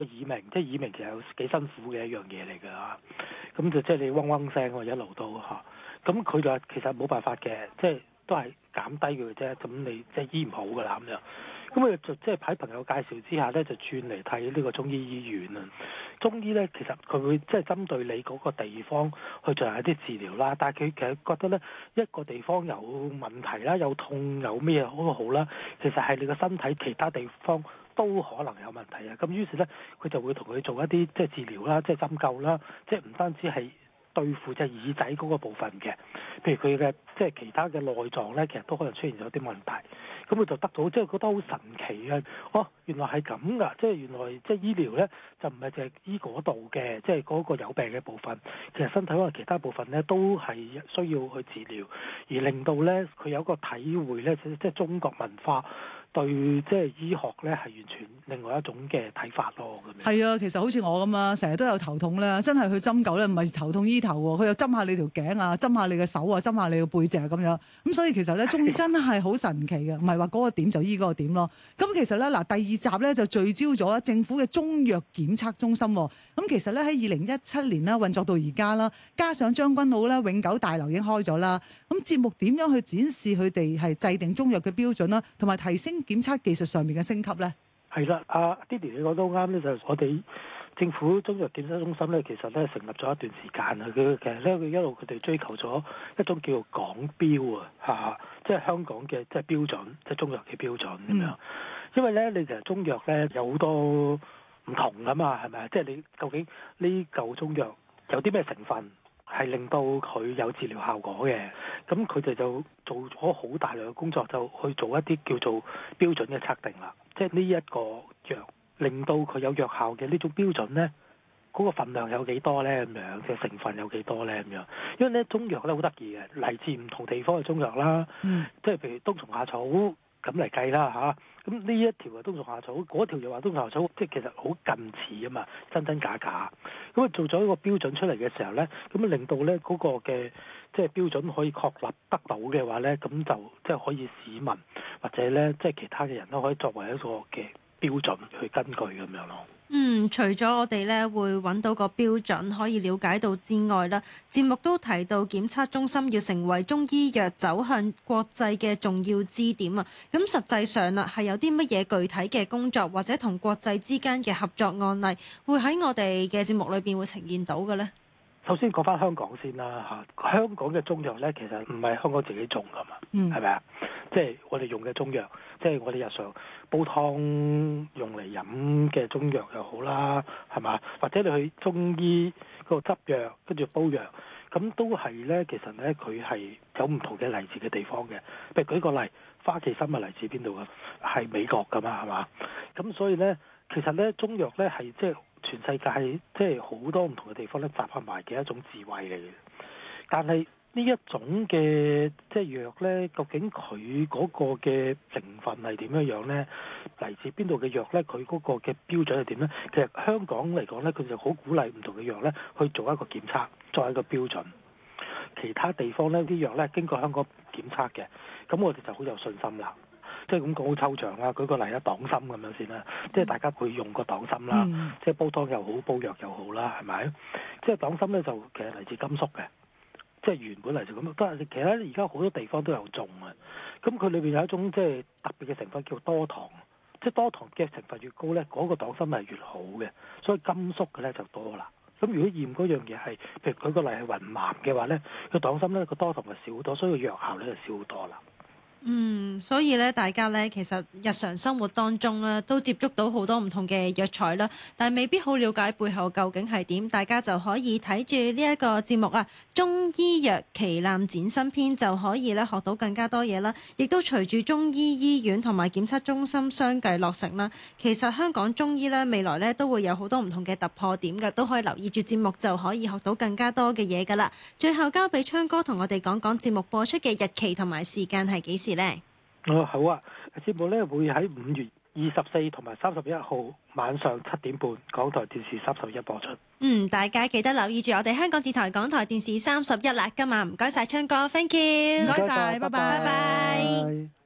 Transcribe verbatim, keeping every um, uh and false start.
耳鳴，即係耳鳴其實有幾辛苦嘅一樣嘢嚟㗎，咁就即係你嗡嗡聲喎一路都嚇，咁佢就話其實冇辦法嘅，即係都係減低佢嘅啫，咁你即係醫唔好㗎啦咁樣。咁佢就即係喺朋友介紹之下咧，就轉嚟睇呢個中醫醫院啊。中醫咧其實佢會即係針對你嗰個地方去進行一啲治療啦，但係佢其實覺得咧一個地方有問題啦，有痛有咩都好啦，其實係你個身體其他地方都可能有問題啊。咁於是咧佢就會同佢做一啲即係治療啦，即係針灸啦，即係唔單止係對付隻耳仔嗰個部分嘅，譬如佢嘅即係其他嘅內臟咧，其實都可能出現咗啲問題。咁佢就得到即係覺得好神奇啊！哦，原來係咁噶，即係原來即係醫療咧就唔係淨係醫嗰度嘅，即係嗰個有病嘅部分，其實身體可能其他部分咧都係需要去治療，而令到咧佢有一個體會咧，即係中國文化對即係醫學咧係完全另外一種嘅睇法咯。咁樣係啊，其實好似我咁啊，成日都有頭痛咧，真係去針灸咧，唔係頭痛醫頭喎，佢又針下你條頸啊，針下你嘅手啊，針下你嘅背脊啊咁樣。咁所以其實咧，中醫真係好神奇嘅，唔係話嗰個點就醫嗰個點咯。咁其實咧，嗱第二集咧就聚焦咗政府嘅中藥檢測中心。咁其實咧喺二零一七年啦運作到而家啦，加上將軍澳啦永久大樓已經開咗啦。咁節目點樣去展示佢哋係制定中藥嘅標準啦，同埋提升檢測技術上面嘅升級咧？ 係啦，阿 Didi 你講都啱咧，就係、我哋政府中藥檢測中心咧，其實咧成立咗一段時間啊。佢其實咧佢一路佢哋追求咗一種叫做港標啊，嚇，即係香港嘅即係標準，即係中藥嘅標準咁樣。嗯、因為咧，你其實中藥咧有好多唔同噶嘛，係咪啊？即係你究竟呢嚿中藥有啲咩成分係令到佢有治療效果嘅？咁佢哋就做咗好大量嘅工作，就去做一啲叫做標準嘅測定啦。即係呢一個藥令到佢有藥效嘅呢種標準呢，嗰、嗰個份量有幾多呢？咁樣嘅成分有幾多呢？咁樣，因為呢中藥咧好得意嘅，嚟自唔同地方嘅中藥啦，嗯、即係譬如冬蟲夏草咁嚟計啦嚇。咁呢一條係冬蟲夏草，嗰條又話冬蟲夏草，即係其實好近似啊嘛，真真假假。咁啊做咗一個標準出嚟嘅時候呢，咁啊令到呢嗰個嘅即係標準可以確立得到嘅話呢，咁就即係可以市民或者呢即係其他嘅人都可以作為一個嘅標準去根據咁樣咯。 嗯，除咗我哋咧會揾到個標準可以了解到之外啦，節目都提到檢測中心要成為中醫藥走向國際嘅重要支點啊。咁實際上啦，係有啲乜嘢具體嘅工作或者同國際之間嘅合作案例，會喺我哋嘅節目裏邊會呈現到嘅呢？ 首先講翻香港先啦嚇，香港嘅中藥咧其實唔係香港自己種噶嘛，係咪啊？即係我哋用嘅中藥，即係我哋日常煲湯用嚟飲嘅中藥又好啦，係嘛？或者你去中醫嗰個執藥跟住煲藥，咁都係咧。其實咧佢係有唔同嘅嚟自嘅地方嘅。譬如舉個例，花旗參係嚟自邊度㗎？係美國㗎嘛，係嘛？咁所以咧，其實咧中藥咧係即係全世界即係好多唔同嘅地方咧集合埋嘅一種智慧嚟嘅。但係呢一種嘅即係藥咧，究竟佢嗰個嘅成分係點樣樣咧？嚟自邊度嘅藥咧？佢嗰個嘅標準係點咧？其實香港嚟講咧，佢就好鼓勵唔同嘅藥咧去做一個檢測，作為一個標準。其他地方咧啲藥咧經過香港檢測嘅，咁我哋就好有信心啦。即係咁講好抽象啦，舉個例啦，黨參咁樣先啦，即係大家會用個黨參啦，嗯、即係煲湯又好，煲藥又好啦，係咪？即係黨參咧就其實嚟自甘肅嘅。即係原本嚟就咁，但係其實而家好多地方都有種啊。咁佢裏邊有一種即係特別嘅成分叫多糖，即係多糖嘅成分越高咧，嗰、嗰個黨參係越好嘅。所以甘肅嘅咧就多啦。咁如果驗嗰樣嘢係，譬如舉個例係雲南嘅話咧，個黨參咧個多糖就少好多，所以個藥效咧就少好多啦。 嗯，所以咧，大家咧其實日常生活當中咧都接觸到好多唔同嘅藥材啦，但係未必好了解背後究竟係點，大家就可以睇住呢一個節目啊，中醫藥旗艦展新篇就可以咧學到更加多嘢啦，亦都隨住中醫醫院同埋檢測中心相繼落成啦，其實香港中醫咧未來咧都會有好多唔同嘅突破點嘅，都可以留意住節目就可以學到更加多嘅嘢噶啦。最後交俾鏘哥同我哋講講節目播出嘅日期同埋時間係幾時？ 哦，好啊！節目咧會喺五月二十四同埋三十一號晚上七點半，港台電視三十一播出。 嗯，大家記得留意住我哋香港電台、港台電視三十一啦。今晚唔該晒鏘哥 ，thank you， 唔該晒，拜拜。 拜拜。